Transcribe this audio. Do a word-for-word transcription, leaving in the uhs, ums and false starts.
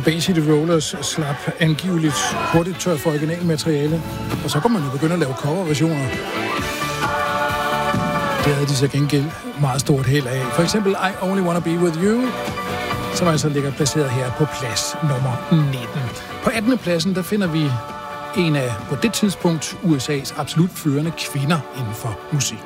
Bay City Rollers slap angiveligt hurtigt tør for originalmateriale, og så kunne man jo begynde at lave coverversioner. Det havde de så gengæld meget stort held af. For eksempel I Only Wanna Be With You, som altså ligger placeret her på plads nummer nitten. På attende pladsen, der finder vi en af, på det tidspunkt, U S A's absolut førende kvinder inden for musik.